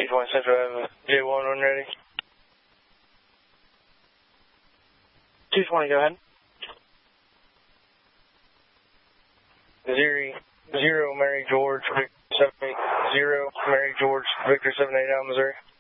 820 Central Ave, J1 when ready. 220, go ahead. 0 Mary George, Victor 780, Mary George, Victor 78 out, Missouri.